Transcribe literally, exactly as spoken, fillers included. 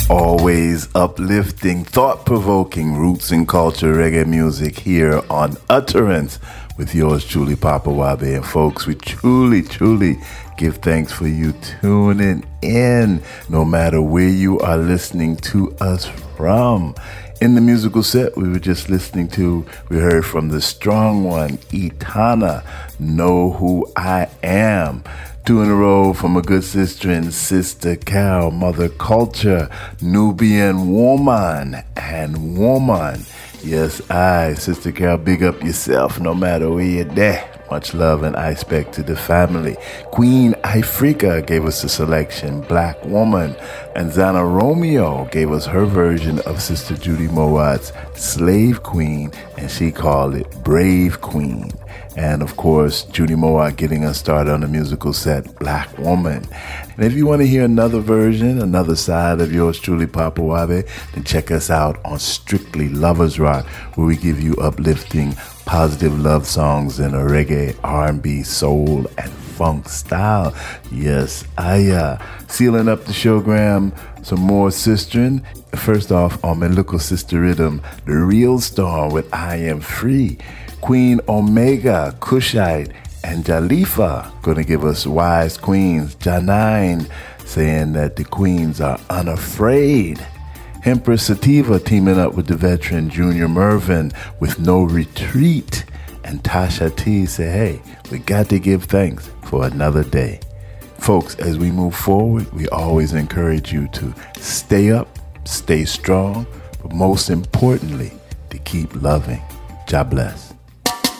Always uplifting, thought-provoking roots and culture reggae music here on Utterance with yours truly, Papa Wabe. And folks, we truly, truly give thanks for you tuning in, no matter where you are listening to us from. In the musical set we were just listening to, we heard from the strong one, Etana, Know Who I Am. Two in a row from a good sister and Sister Cal, Mother Culture, Nubian Woman and Woman. Yes, I, Sister Cal, big up yourself no matter where you're there. Much love and respect to the family. Queen Ifrika gave us a selection, Black Woman. And Zana Romeo gave us her version of Sister Judy Mowatt's Slave Queen, and she called it Brave Queen. And of course, Judy Mowatt getting us started on the musical set, Black Woman. And if you want to hear another version, another side of yours truly, Papa Wabe, then check us out on Strictly Lovers Rock, where we give you uplifting, positive love songs in a reggae, R and B, soul, and funk style. Yes, I uh, sealing up the showgram, some more sistering. First off, on my local sister rhythm, The Real Storm with I Am Free. Queen Omega, Kushite, and Jalifa gonna give us Wise Queens. Janine saying that the queens are unafraid. Empress Sativa teaming up with the veteran Junior Mervin with No Retreat. And Tasha T say, hey, we got to give thanks for another day. Folks, as we move forward, we always encourage you to stay up, stay strong, but most importantly, to keep loving. God bless.